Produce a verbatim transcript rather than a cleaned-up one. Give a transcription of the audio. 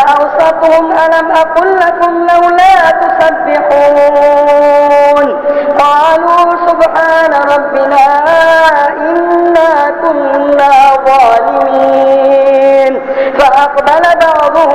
أوسطهم ألم أقل لكم لولا تسبحون قالوا سبحان ربنا إنا كنا ظالمين فأقبل بعضهم